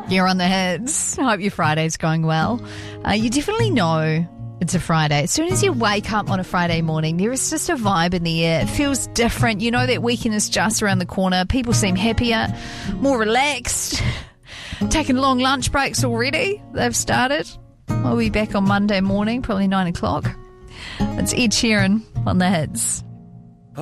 You're on the hits. Hope your Friday's going well. You definitely know it's a Friday. As soon as you wake up on a Friday morning, there is just a vibe in the air. It feels different. You know that weekend is just around the corner. People seem happier, more relaxed, taking long lunch breaks already. They've started. I'll be back on Monday morning, probably 9 o'clock. It's Ed Sheeran on the hits.